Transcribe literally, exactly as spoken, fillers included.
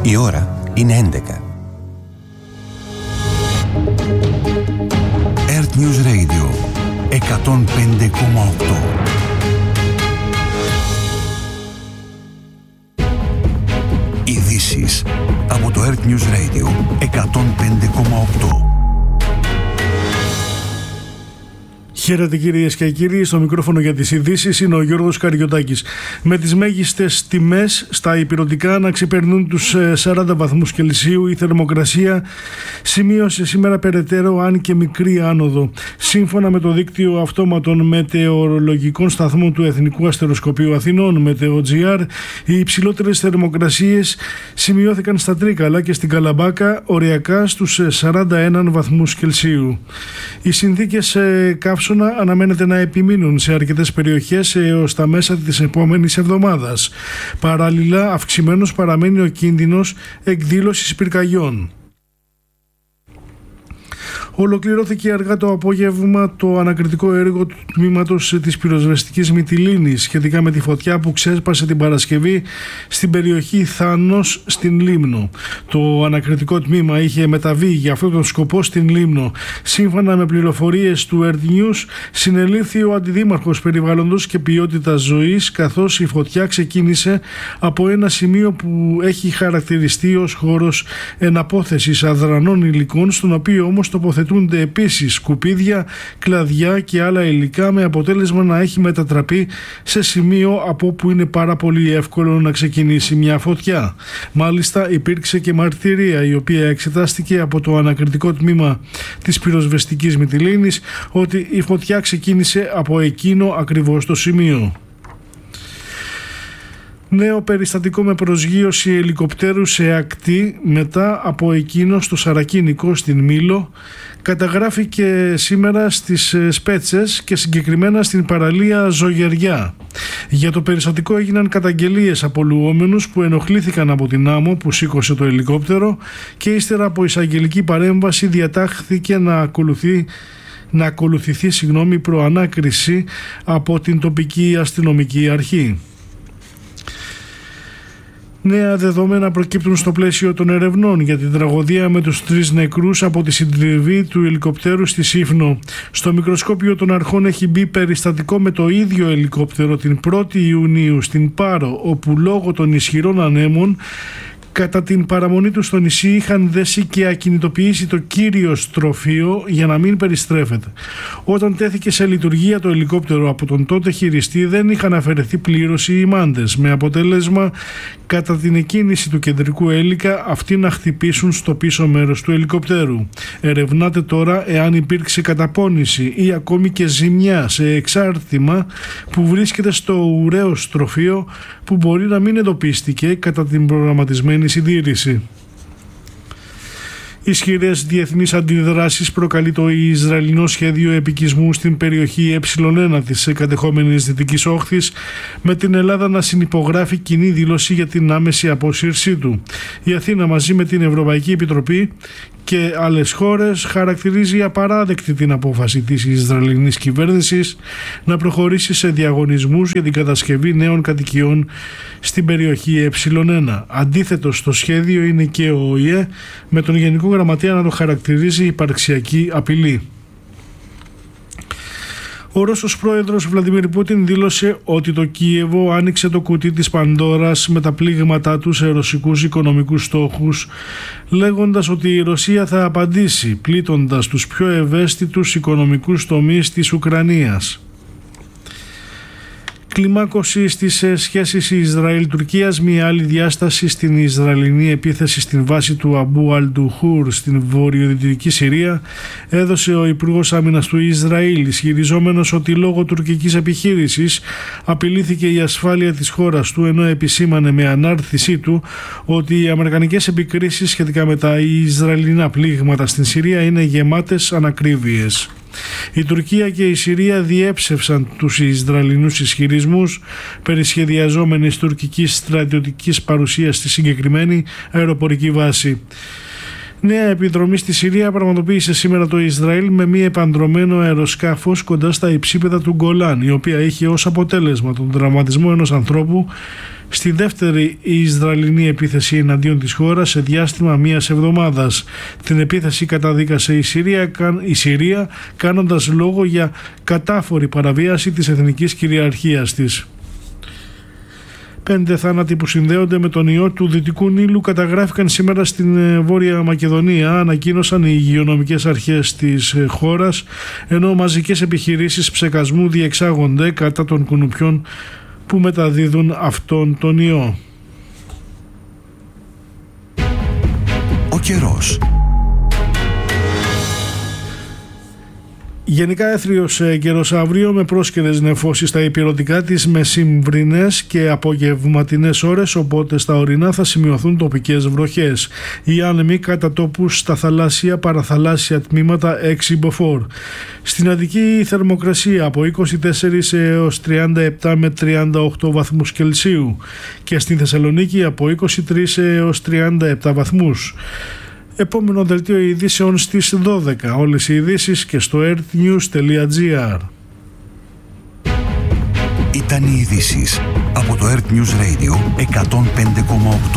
Η ώρα είναι έντεκα. Earth News Radio εκατόν πέντε κόμμα οκτώ. Ειδήσεις από το Earth News Radio εκατόν πέντε κόμμα οκτώ. Χαίρετε κυρίες και κύριοι, στο μικρόφωνο για τις ειδήσεις είναι ο Γιώργος Καριωτάκης. Με τις μέγιστες τιμές στα ηπειρωτικά να ξεπερνούν τους σαράντα βαθμούς Κελσίου, η θερμοκρασία σημείωσε σήμερα περαιτέρω αν και μικρή άνοδο. Σύμφωνα με το δίκτυο αυτόματων μετεωρολογικών σταθμών του Εθνικού Αστεροσκοπείου Αθηνών, Meteo.gr, οι υψηλότερες θερμοκρασίες σημειώθηκαν στα Τρίκαλα και στην Καλαμπάκα, οριακά στους σαράντα ένα βαθμούς Κελσίου. Οι συνθήκες καύσωνα αναμένεται να επιμείνουν σε αρκετές περιοχές έως τα μέσα της επόμενης εβδομάδας. Παράλληλα, αυξημένος παραμένει ο κίνδυνος εκδήλωσης πυρκαγιών. Ολοκληρώθηκε αργά το απόγευμα το ανακριτικό έργο του τμήματος της πυροσβεστικής Μυτιλήνης σχετικά με τη φωτιά που ξέσπασε την Παρασκευή στην περιοχή Θάνος στην Λίμνο. Το ανακριτικό τμήμα είχε μεταβεί για αυτόν τον σκοπό στην Λίμνο. Σύμφωνα με πληροφορίες του Earth News, συνελήφθη ο Αντιδήμαρχος Περιβάλλοντος και Ποιότητας Ζωής, καθώς η φωτιά ξεκίνησε από ένα σημείο που έχει χαρακτηριστεί ως χώρος εναπόθεσης αδρανών υλικών, στον οποίο όμως τοποθετούνται επίσης σκουπίδια, κλαδιά και άλλα υλικά, με αποτέλεσμα να έχει μετατραπεί σε σημείο από όπου είναι πάρα πολύ εύκολο να ξεκινήσει μια φωτιά. Μάλιστα υπήρξε και μαρτυρία η οποία εξετάστηκε από το ανακριτικό τμήμα της πυροσβεστικής Μυτιλήνης ότι η φωτιά ξεκίνησε από εκείνο ακριβώς το σημείο. Νέο περιστατικό με προσγείωση ελικοπτέρου σε ακτή μετά από εκείνο στο Σαρακίνικο στην Μήλο καταγράφηκε σήμερα στις Σπέτσες και συγκεκριμένα στην παραλία Ζωγεριά. Για το περιστατικό έγιναν καταγγελίες από λουόμενους που ενοχλήθηκαν από την άμμο που σήκωσε το ελικόπτερο και ύστερα από εισαγγελική παρέμβαση διατάχθηκε να ακολουθεί να ακολουθηθεί συγγνώμη, προανάκριση από την τοπική αστυνομική αρχή. Νέα δεδομένα προκύπτουν στο πλαίσιο των ερευνών για την τραγωδία με τους τρεις νεκρούς από τη συντριβή του ελικοπτέρου στη Σύφνο. Στο μικροσκόπιο των αρχών έχει μπει περιστατικό με το ίδιο ελικόπτερο την πρώτη Ιουνίου στην Πάρο, όπου λόγω των ισχυρών ανέμων κατά την παραμονή του στο νησί είχαν δέσει και ακινητοποιήσει το κύριο στροφείο για να μην περιστρέφεται. Όταν τέθηκε σε λειτουργία το ελικόπτερο από τον τότε χειριστή δεν είχαν αφαιρεθεί πλήρως οι ημάντες, με αποτέλεσμα κατά την εκκίνηση του κεντρικού έλικα αυτοί να χτυπήσουν στο πίσω μέρος του ελικοπτέρου. Ερευνάται τώρα εάν υπήρξε καταπώνηση ή ακόμη και ζημιά σε εξάρτημα που βρίσκεται στο ουραίο στροφείο που μπορεί να μην εντοπίστηκε κατά την προγραμματισμένη συντήρηση. Ισχυρές διεθνείς αντιδράσεις προκαλεί το Ισραηλινό σχέδιο επικισμού στην περιοχή Ε1 της κατεχόμενης Δυτικής Όχθης, με την Ελλάδα να συνυπογράφει κοινή δήλωση για την άμεση απόσυρσή του. Η Αθήνα μαζί με την Ευρωπαϊκή Επιτροπή και άλλες χώρες χαρακτηρίζει απαράδεκτη την απόφαση της Ισραηλινής κυβέρνησης να προχωρήσει σε διαγωνισμούς για την κατασκευή νέων κατοικιών στην περιοχή Ε1. Αντίθετο στο σχέδιο είναι και ο ΟΗΕ, με τον Γενικό Γραμματέα να το χαρακτηρίζει υπαρξιακή απειλή. Ο Ρώσος πρόεδρος Βλαντιμίρ Πούτιν δήλωσε ότι το Κίεβο άνοιξε το κουτί της Παντόρας με τα πλήγματά του σε ρωσικούς οικονομικούς στόχους, λέγοντας ότι η Ρωσία θα απαντήσει πλήττοντας τους πιο ευαίσθητους οικονομικούς τομείς της Ουκρανίας. Κλιμάκωση στις σχέσεις Ισραήλ-Τουρκίας, μια άλλη διάσταση στην Ισραηλινή επίθεση στην βάση του Αμπού Αλ-Ντουχούρ στην βορειοδυτική Συρία, έδωσε ο Υπουργός Άμυνας του Ισραήλ, ισχυριζόμενος ότι λόγω τουρκικής επιχείρησης απειλήθηκε η ασφάλεια της χώρας του, ενώ επισήμανε με ανάρτησή του ότι οι αμερικανικές επικρίσεις σχετικά με τα Ισραηλινά πλήγματα στην Συρία είναι γεμάτες ανακρίβειες. Η Τουρκία και η Συρία διέψευσαν τους Ισραηλινούς ισχυρισμούς περί σχεδιαζόμενης τουρκικής στρατιωτικής παρουσίας στη συγκεκριμένη αεροπορική βάση. Νέα επιδρομή στη Συρία πραγματοποίησε σήμερα το Ισραήλ με μη επανδρωμένο αεροσκάφος κοντά στα υψίπεδα του Γκολάν, η οποία είχε ως αποτέλεσμα τον τραυματισμό ενός ανθρώπου στη δεύτερη Ισραηλινή επίθεση εναντίον της χώρας σε διάστημα μίας εβδομάδας. Την επίθεση καταδίκασε η Συρία, η Συρία κάνοντας λόγο για κατάφορη παραβίαση της εθνικής κυριαρχίας της. Πέντε θάνατοι που συνδέονται με τον ιό του Δυτικού Νείλου καταγράφηκαν σήμερα στην Βόρεια Μακεδονία, ανακοίνωσαν οι υγειονομικές αρχές της χώρας, ενώ μαζικές επιχειρήσεις ψεκασμού διεξάγονται κατά των κουνουπιών που μεταδίδουν αυτόν τον ιό. Ο καιρός. Γενικά έθριος καιρός αύριο με πρόσκαιρες νεφώσεις στα υπηρετικά της μεσημβρινές και απογευματινές ώρες, οπότε στα ορεινά θα σημειωθούν τοπικές βροχές. Οι άνεμοι κατά τόπους στα θαλάσσια παραθαλάσσια τμήματα έξι μποφόρ. Στην Αττική η θερμοκρασία από είκοσι τέσσερα έως τριάντα επτά με τριάντα οκτώ βαθμούς Κελσίου και στην Θεσσαλονίκη από είκοσι τρία έως τριάντα επτά βαθμούς. Επόμενο δελτίο ειδήσεων στις δώδεκα. Όλες οι ειδήσεις και στο earthnews τελεία gr. Ήταν οι ειδήσεις από το Earth News Radio εκατόν πέντε κόμμα οκτώ.